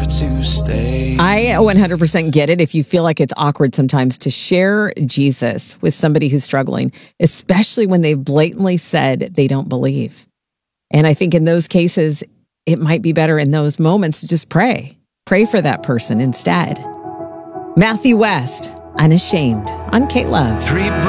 to stay. I 100% get it if you feel like it's awkward sometimes to share Jesus with somebody who's struggling, especially when they've blatantly said they don't believe. And I think in those cases, it might be better in those moments to just pray. Pray for that person instead. Matthew West, Unashamed, on K-Love.